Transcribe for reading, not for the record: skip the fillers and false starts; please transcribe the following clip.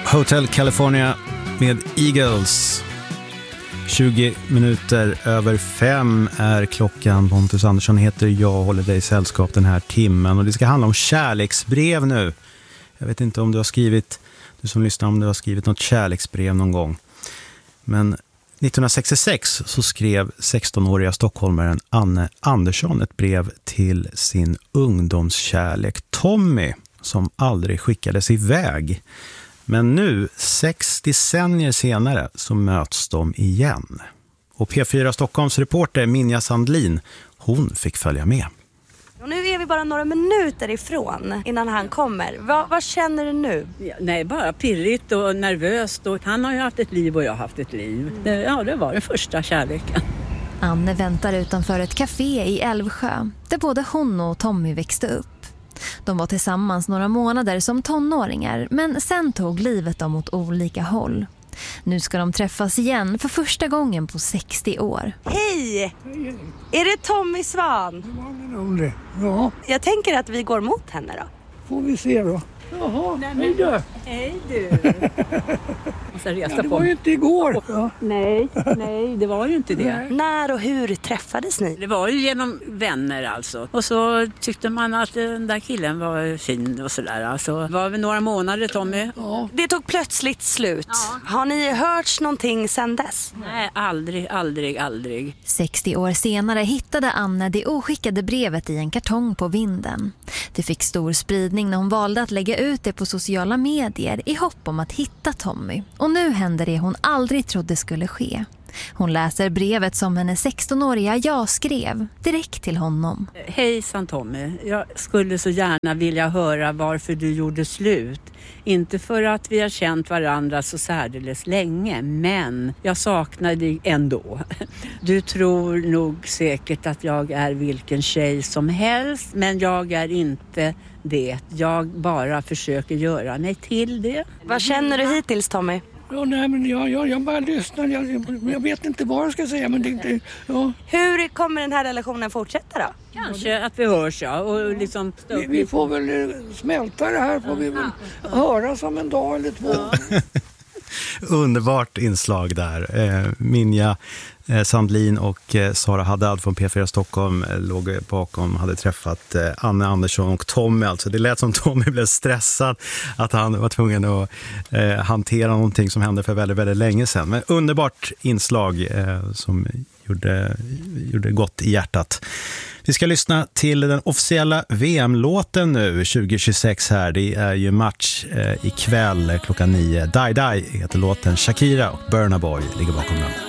Hotel California med Eagles. 20 minuter över 5 är klockan. Pontus Andersson heter jag och håller dig i sällskap den här timmen. Och det ska handla om kärleksbrev nu. Jag vet inte om du har skrivit, du som lyssnar, om du har skrivit något kärleksbrev någon gång. Men 1966 så skrev 16-åriga stockholmaren Anne Andersson ett brev till sin ungdomskärlek Tommy som aldrig skickades iväg. Men nu, 6 decennier senare, så möts de igen. Och P4 Stockholms reporter Minja Sandlin, hon fick följa med. Och nu är vi bara några minuter ifrån innan han kommer. Vad känner du nu? Ja, nej, bara pirrigt och nervöst. Och han har ju haft ett liv och jag har haft ett liv. Det var den första kärleken. Anne väntar utanför ett café i Älvsjö, där både hon och Tommy växte upp. De var tillsammans några månader som tonåringar, men sen tog livet dem åt olika håll. Nu ska de träffas igen för första gången på 60 år. Hej! Är det Tommy Svan? Ja. Jag tänker att vi går mot henne då. Får vi se då. Jaha, hej du. Hej du. Det var ju inte igår. Ja. Nej, det var ju inte det. Nej. När och hur träffades ni? Det var ju genom vänner alltså. Och så tyckte man att den där killen var fin och sådär. Alltså, det var väl några månader, Tommy. Ja. Det tog plötsligt slut. Ja. Har ni hört någonting sedan dess? Nej, aldrig. 60 år senare hittade Anne det oskickade brevet i en kartong på vinden. Det fick stor spridning när hon valde att lägga ut det på sociala medier i hopp om att hitta Tommy. Och nu händer det hon aldrig trodde skulle ske. Hon läser brevet som hennes 16-åriga jag skrev direkt till honom. Hejsan Tommy, jag skulle så gärna vilja höra varför du gjorde slut. Inte för att vi har känt varandra så särdeles länge, men jag saknar dig ändå. Du tror nog säkert att jag är vilken tjej som helst, men jag är inte det. Jag bara försöker göra mig till det. Vad känner du hittills, Tommy? Ja, nej, men jag bara lyssnar. Jag vet inte vad jag ska säga, men det är inte... Ja. Hur kommer den här relationen fortsätta då? Kanske att vi hörs, ja. Och liksom Vi får väl smälta det här, får vi väl höras om en dag eller två. Ja. Underbart inslag där. Minja Sandlin och Sara Haddad från P4 Stockholm låg bakom, hade träffat Anne Andersson och Tommy. Alltså det lät som Tommy blev stressad att han var tvungen att hantera någonting som hände för väldigt, väldigt länge sedan. Men underbart inslag som gjorde gott i hjärtat. Vi ska lyssna till den officiella VM-låten nu 2026 här. Det är ju match ikväll klockan 9. Die Die heter låten. Shakira och Burna Boy ligger bakom den.